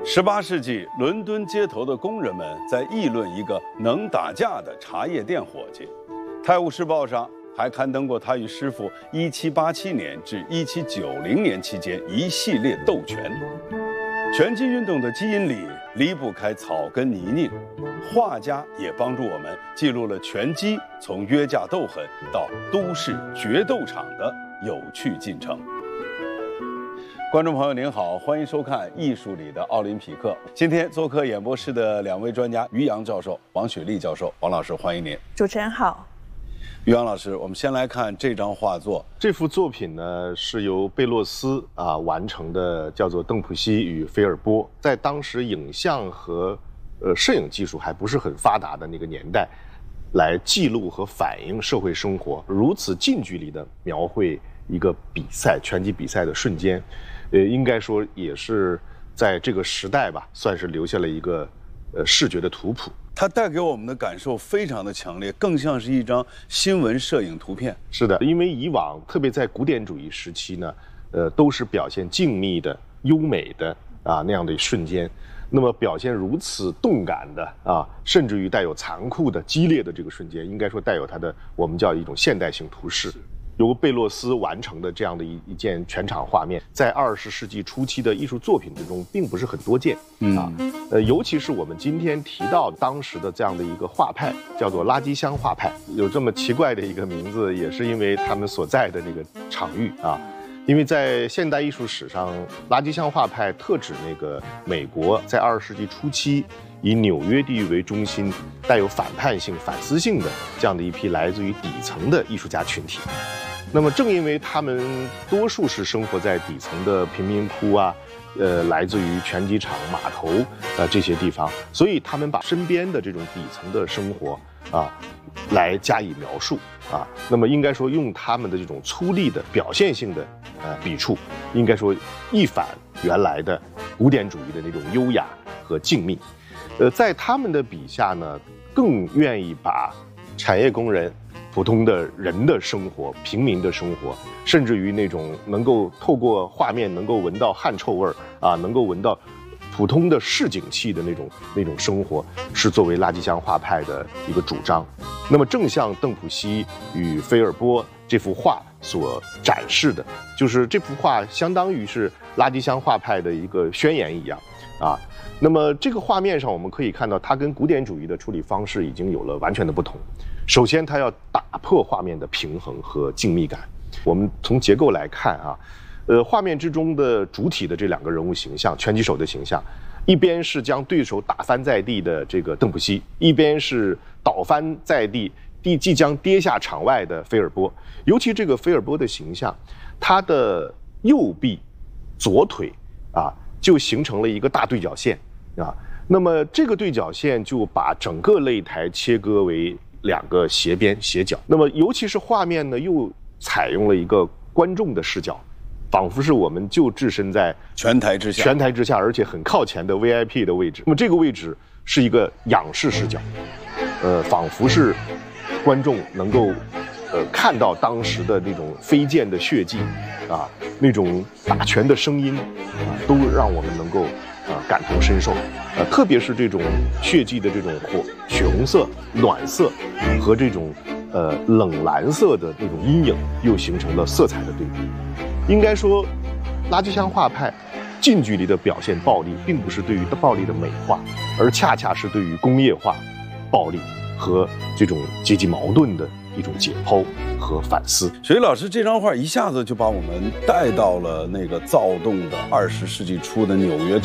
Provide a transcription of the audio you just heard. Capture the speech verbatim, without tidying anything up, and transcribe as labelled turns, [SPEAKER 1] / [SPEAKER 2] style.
[SPEAKER 1] 十八世纪，伦敦街头的工人们在议论一个能打架的茶叶店伙计。《泰晤士报》上还刊登过他与师傅一七八七年至一七九零年期间一系列斗拳。拳击运动的基因里离不开草根泥泞，画家也帮助我们记录了拳击从约架斗狠到都市决斗场的有趣进程。观众朋友您好，欢迎收看《艺术里的奥林匹克》。今天做客演播室的两位专家，于洋教授、王雪莉教授。王老师，欢迎您。
[SPEAKER 2] 主持人好。
[SPEAKER 1] 于洋老师，我们先来看这张画作。
[SPEAKER 3] 这幅作品呢是由贝洛斯啊完成的，叫做《邓普西与菲尔波》。在当时影像和呃摄影技术还不是很发达的那个年代，来记录和反映社会生活，如此近距离的描绘一个比赛拳击比赛的瞬间，呃，应该说也是在这个时代吧，算是留下了一个呃视觉的图谱。
[SPEAKER 1] 它带给我们的感受非常的强烈，更像是一张新闻摄影图片。
[SPEAKER 3] 是的，因为以往特别在古典主义时期呢，呃，都是表现静谧的、优美的啊那样的瞬间。那么表现如此动感的啊，甚至于带有残酷的、激烈的这个瞬间，应该说带有它的我们叫一种现代性图式。由贝洛斯完成的这样的一一件全场画面，在二十世纪初期的艺术作品之中，并不是很多见啊。呃，尤其是我们今天提到当时的这样的一个画派，叫做垃圾箱画派，有这么奇怪的一个名字，也是因为他们所在的那个场域啊。因为在现代艺术史上，垃圾箱画派特指那个美国在二十世纪初期以纽约地域为中心，带有反叛性、反思性的这样的一批来自于底层的艺术家群体。那么正因为他们多数是生活在底层的贫民窟啊，呃，来自于拳击场、码头呃这些地方，所以他们把身边的这种底层的生活啊，来加以描述啊。那么应该说用他们的这种粗粝的表现性的呃笔触，应该说一反原来的古典主义的那种优雅和静谧。呃，在他们的笔下呢，更愿意把产业工人、普通的人的生活、平民的生活，甚至于那种能够透过画面能够闻到汗臭味儿啊，能够闻到普通的市井气的那种那种生活，是作为垃圾箱画派的一个主张。那么正像邓普西与菲尔波这幅画所展示的，就是这幅画相当于是垃圾箱画派的一个宣言一样啊。那么这个画面上我们可以看到，它跟古典主义的处理方式已经有了完全的不同。首先，它要打破画面的平衡和静谧感。我们从结构来看啊，呃，画面之中的主体的这两个人物形象，拳击手的形象，一边是将对手打翻在地的这个邓普西，一边是倒翻在地、地即将跌下场外的菲尔波。尤其这个菲尔波的形象，他的右臂、左腿啊，就形成了一个大对角线啊。那么这个对角线就把整个擂台切割为两个斜边斜角。那么尤其是画面呢，又采用了一个观众的视角，仿佛是我们就置身在
[SPEAKER 1] 拳台之下，
[SPEAKER 3] 拳台之下，而且很靠前的 V I P 的位置。那么这个位置是一个仰视视角，呃，仿佛是观众能够呃看到当时的那种飞溅的血迹啊，那种打拳的声音啊，都让我们能够啊感同身受。呃，特别是这种血迹的这种火血红色、暖色和这种呃冷蓝色的那种阴影，又形成了色彩的对比。应该说，垃圾箱画派近距离的表现暴力，并不是对于暴力的美化，而恰恰是对于工业化暴力和这种阶级矛盾的一种解剖和反思。
[SPEAKER 1] 雪莉老师，这张画一下子就把我们带到了那个躁动的二十世纪初的纽约。